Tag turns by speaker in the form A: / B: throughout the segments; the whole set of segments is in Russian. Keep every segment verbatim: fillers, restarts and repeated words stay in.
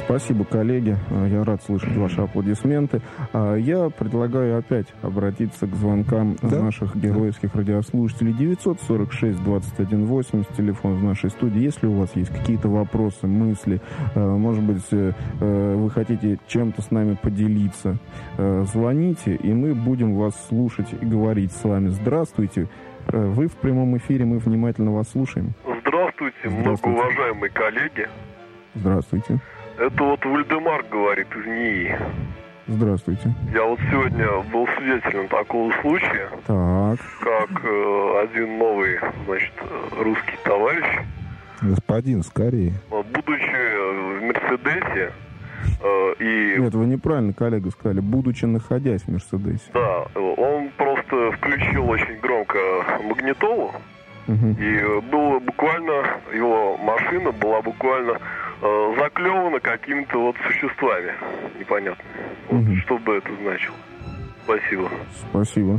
A: Спасибо, коллеги. Я рад слышать ваши аплодисменты. Я предлагаю опять обратиться к звонкам да? наших героических радиослушателей. девятьсот сорок шесть двадцать один восемьдесят, телефон в нашей студии. Если у вас есть какие-то вопросы, мысли, может быть, вы хотите чем-то с нами поделиться, звоните, и мы будем вас слушать и говорить с вами. Здравствуйте. Вы в прямом эфире, мы внимательно вас слушаем.
B: Здравствуйте, Здравствуйте. Многоуважаемые коллеги.
A: Здравствуйте.
B: Это вот Вальдемар говорит из НИИ.
A: Здравствуйте.
B: Я вот сегодня был свидетелем такого случая,
A: так.
B: как э, один новый, значит, русский товарищ.
C: Господин, скорее.
B: Будучи в Мерседесе э, и...
A: Нет, вы неправильно, коллега, сказали. Будучи находясь в Мерседесе.
B: Да, он просто включил очень громко магнитолу. Угу. И было буквально, его машина была буквально э, заклевана какими-то вот существами непонятными. Вот, угу. Что бы это значило? Спасибо.
A: Спасибо.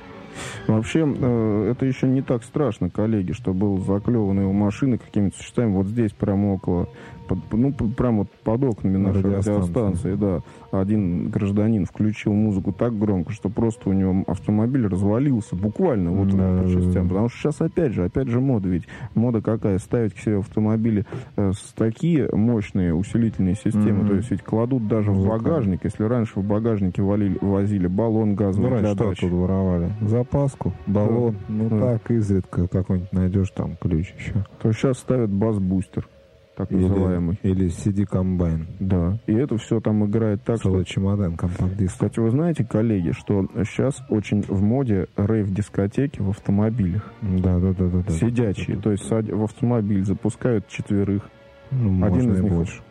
A: Вообще, э, это еще не так страшно, коллеги, что был заклевана его машина какими-то существами. Вот здесь прямо около, под, ну, прямо вот под окнами нашей радиостанции, да, один гражданин включил музыку так громко, что просто у него автомобиль развалился, буквально вот да, по частям. Да. Потому что сейчас опять же, опять же мода, ведь мода какая, ставить к себе автомобили э, с такие мощные усилительные системы, mm-hmm. то есть ведь кладут даже в багажник, если раньше в багажнике валили, возили баллон газовый
C: ну,
A: для
C: что
A: дачи.
C: Тут воровали? Запаску, баллон, да. ну да. так изредка какой-нибудь найдешь там ключ еще.
A: То сейчас ставят бас-бустер. Так называемый.
C: Или, или си ди-комбайн.
A: Да. И это все там играет так,
C: целый
A: что...
C: чемодан компакт-диск.
A: Кстати, вы знаете, коллеги, что сейчас очень в моде рейв-дискотеки в автомобилях.
C: Да, да, да, да. да
A: Сидячие.
C: да, да,
A: то есть
C: да.
A: в автомобиль запускают четверых.
C: Ну,
A: один из них
C: больше.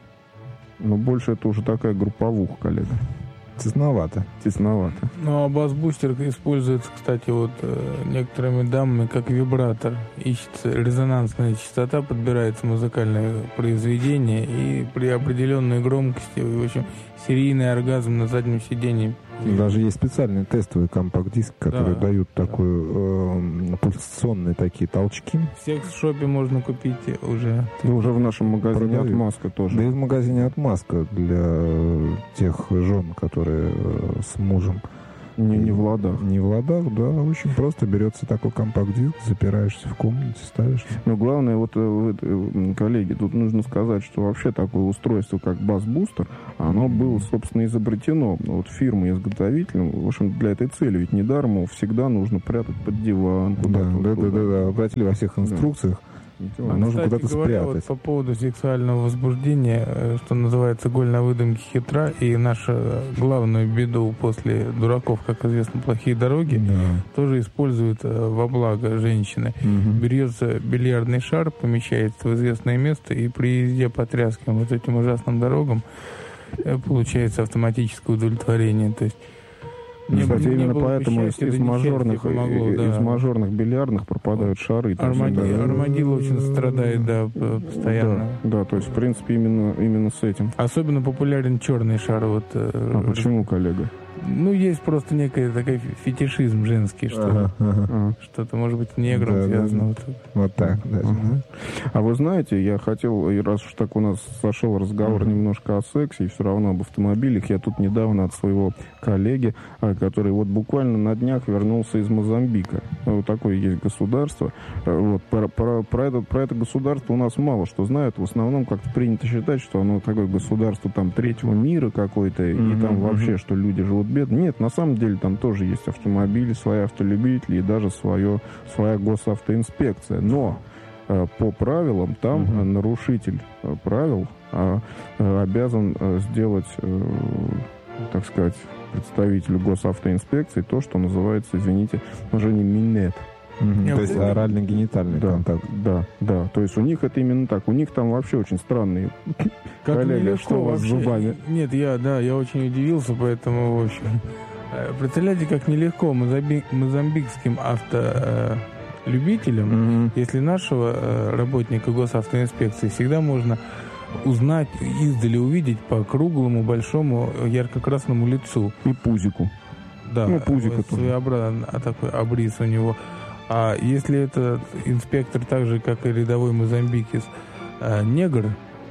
A: Но больше это уже такая групповуха, коллега.
C: Тесновато.
A: Тесновато.
D: Ну, а бас-бустер используется, кстати, вот некоторыми дамами как вибратор. Ищется резонансная частота, подбирается музыкальное произведение, и при определенной громкости, в общем, серийный оргазм на заднем сидении.
C: Даже есть специальные тестовые компакт-диски, которые да, дают да. такую э, пульсационные такие толчки.
D: В секс-шопе можно купить уже.
A: Да, уже в нашем магазине продают. Отмазка тоже.
C: Да и в магазине отмазка для тех жен, которые э, с мужем.
A: Не, не в ладах.
C: Не в ладах, да. Очень просто берется такой компакт-диск, запираешься в комнате, ставишь.
A: Но главное, вот, коллеги, тут нужно сказать, что вообще такое устройство, как бас-бустер, оно было, собственно, изобретено вот фирмой-изготовителем, в общем, для этой цели. Ведь недаром его всегда нужно прятать под диван.
C: Да, да, да, да, да. Обратили во всех инструкциях.
A: А
C: нужно куда-то
D: говоря,
C: спрятать.
D: Вот по поводу сексуального возбуждения, что называется, голь на выдумке хитра, и наша главную беду после дураков, как известно, плохие дороги, да. тоже используют во благо женщины. Угу. Берется бильярдный шар, помещается в известное место, и при езде по тряским вот этим ужасным дорогам получается автоматическое удовлетворение. То есть
A: Не, Кстати, не именно поэтому из, из, мажорных, помогло, да. из мажорных бильярдных пропадают шары.
D: Армади,
A: да.
D: Армадило очень страдает, да, постоянно.
A: Да, да, то есть, в принципе, именно, именно с этим.
D: Особенно популярен черный шар. Вот,
A: а почему, коллега?
D: Ну, есть просто некий такой фетишизм женский, что ага, ага. что-то, может быть, с негром да, связано.
C: Да.
D: Вот,
C: вот так, да.
A: Ага. А вы знаете, я хотел, раз уж так у нас сошел разговор ага. немножко о сексе, и все равно об автомобилях, я тут недавно от своего коллеги, который вот буквально на днях вернулся из Мозамбика. Вот такое есть государство. Вот, про, про, про, это, про это государство у нас мало что знают. В основном как-то принято считать, что оно такое государство там третьего мира какое-то, mm-hmm. и там вообще, что люди живут бедно. Нет, на самом деле там тоже есть автомобили, свои автолюбители и даже свое, своя госавтоинспекция. Но э, по правилам там mm-hmm. нарушитель э, правил э, э, обязан э, сделать, э, так сказать, представителю госавтоинспекции то, что называется, извините, уже не минет.
C: Mm-hmm. То есть орально-генитальный
A: да,
C: контакт.
A: Да, да. То есть у них это именно так. У них там вообще очень странные коллеги. Что у вас с зубами?
D: Нет, я, да, я очень удивился, поэтому, в общем... Представляете, как нелегко мозамбик, мозамбикским автолюбителям, mm-hmm. если нашего работника госавтоинспекции всегда можно узнать, издали увидеть по круглому, большому, ярко-красному лицу.
A: И пузику.
D: Да,
A: ну, пузико
D: вот своеобразный такой обрис у него. А если этот инспектор так же, как и рядовой мозамбикец, э, негр,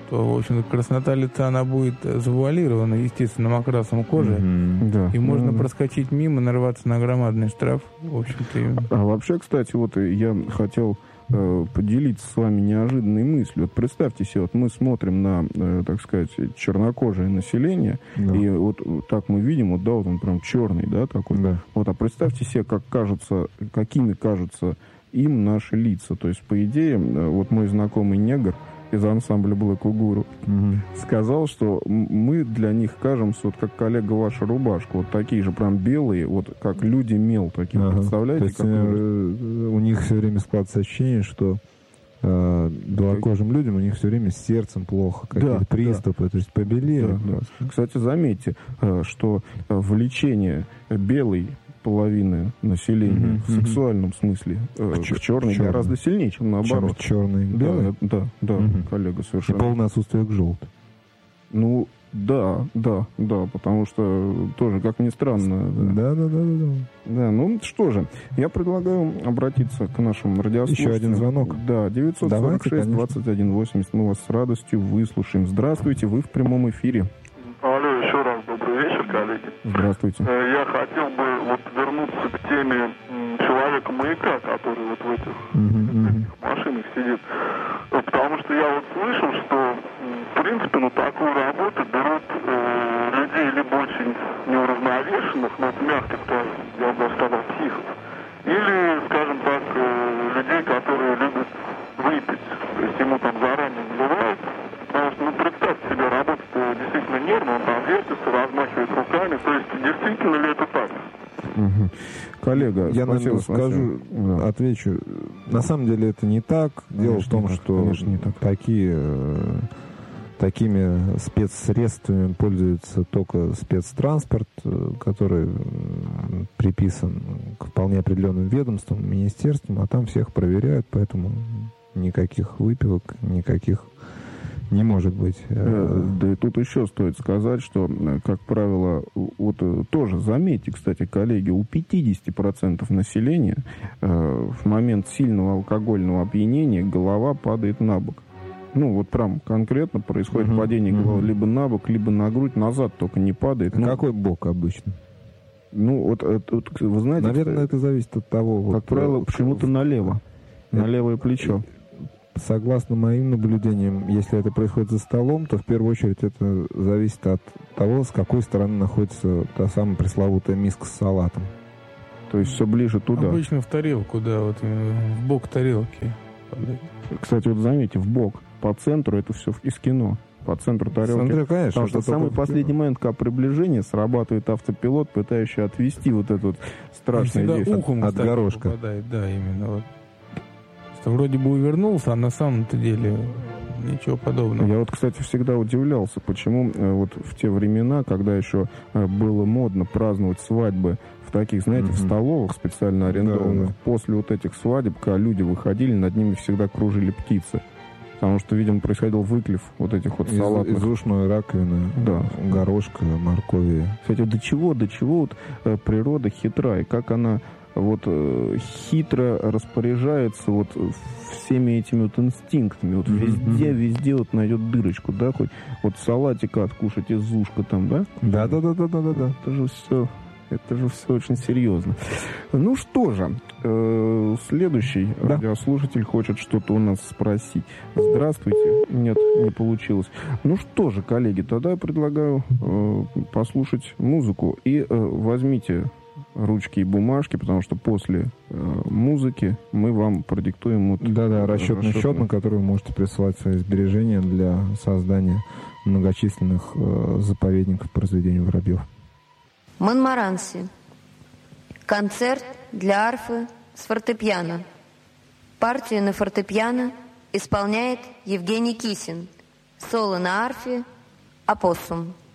D: то, в общем, краснота лица, она будет завуалирована естественным окрасом кожи, mm-hmm. да. и можно mm-hmm. проскочить мимо, нарваться на громадный штраф, в общем-то. И...
A: А вообще, кстати, вот я хотел э, поделиться с вами неожиданной мыслью. Вот представьте себе, вот мы смотрим на, э, так сказать, чернокожее население, yeah. и вот так мы видим, вот, да, вот он прям черный, да, такой. Yeah. Вот, а представьте себе, как кажутся, какими кажутся им наши лица. То есть, по идее, вот мой знакомый негр из ансамбля Black Uhuru mm-hmm. сказал, что мы для них кажемся, вот как коллега ваша рубашка, вот такие же прям белые, вот как люди мел такие, ага. представляете?
C: То есть, как э, у них все время складывается ощущение, что э, белокожим людям у них все время с сердцем плохо, какие-то да, приступы, да. то есть побелели.
A: Да, да. Кстати, заметьте, что влечение белой половины населения mm-hmm. в сексуальном смысле э, а к черной черный. гораздо сильнее, чем наоборот.
C: Чем черный,
A: да, да, да, mm-hmm. коллега, совершенно.
C: И полное отсутствие к желтому.
A: Ну, да, да, да, потому что тоже, как ни странно.
C: Да, да, да, да. Да,
A: да ну что же, я предлагаю обратиться к нашим радиослушателям.
C: Еще один звонок.
A: Да, девятьсот сорок шесть двадцать один восемьдесят. Мы вас с радостью выслушаем. Здравствуйте, вы в прямом эфире.
E: Алло, еще раз добрый вечер, коллеги.
A: Здравствуйте.
E: Я хотел бы вот вернуться к теме человека-маяка, который вот в этих, uh-huh, uh-huh. этих машинах сидит. Потому что я вот слышал, что в принципе на такую работу берут э, людей либо очень неуравновешенных, но вот мягких, я бы сказал, психов, или, скажем так, э, людей, которые любят выпить. То есть ему там заранее наливают. Потому что, ну, представьте себе, работа действительно нервно, он там вертится, размахивает руками. То есть, действительно ли это так?
A: Угу. Коллега,
C: я, наверное, скажу, да. отвечу. На самом деле это не так. Дело конечно, в том, что конечно, не так. Такие, такими спецсредствами пользуется только спецтранспорт, который приписан к вполне определенным ведомствам, министерствам, а там всех проверяют, поэтому никаких выпивок, никаких не может быть.
A: Да и тут еще стоит сказать, что, как правило, вот тоже, заметьте, кстати, коллеги, у пятьдесят процентов населения э, в момент сильного алкогольного опьянения голова падает на бок. Ну, вот прям конкретно происходит uh-huh, падение uh-huh. головы либо на бок, либо на грудь, назад только не падает.
C: А ну, какой бок обычно?
A: Ну, вот, вот вы знаете...
C: Наверное, это зависит от того...
A: Как вот, правило, почему-то налево, на левое плечо.
C: Согласно моим наблюдениям, если это происходит за столом, то в первую очередь это зависит от того, с какой стороны находится та самая пресловутая миска с салатом.
A: То есть все ближе туда.
D: Обычно в тарелку, да, вот в бок тарелки.
A: Кстати, вот заметьте, в бок, по центру это все из кино. По центру тарелки.
C: Центре, конечно,
A: потому что в самый последний момент, когда приближение, срабатывает автопилот, пытающий отвести вот это вот страшное действие.
D: Ухом,
C: от горошка.
D: Попадает, да, именно вот. Вроде бы увернулся, а на самом-то деле ничего подобного.
A: Я вот, кстати, всегда удивлялся, почему э, вот в те времена, когда еще э, было модно праздновать свадьбы в таких, знаете, mm-hmm. в столовых специально арендованных, да, да. после вот этих свадеб, когда люди выходили, над ними всегда кружили птицы. Потому что, видимо, происходил выклев вот этих вот
C: из,
A: салатных.
C: Из ушной раковины,
A: да.
C: горошка, моркови.
A: Кстати, до чего, до чего вот э, природа хитра, и как она вот э, хитро распоряжается вот всеми этими вот инстинктами. Вот mm-hmm. везде, везде вот найдет дырочку, да, хоть вот салатика откушать из ушка там, да?
C: Да, да, да, да, да, да, да.
A: Это же все, это же все очень серьезно. Ну что же, э, следующий да. радиослушатель хочет что-то у нас спросить. Здравствуйте. Нет, не получилось. Ну что же, коллеги, тогда я предлагаю э, послушать музыку и э, возьмите ручки и бумажки, потому что после э, музыки мы вам продиктуем... Вот,
C: Да-да, расчетный расчетный счет, на который вы можете присылать свои сбережения для создания многочисленных э, заповедников по разведению воробьев.
F: Монмаранси. Концерт для арфы с фортепиано. Партию на фортепиано исполняет Евгений Кисин. Соло на арфе «Опоссум».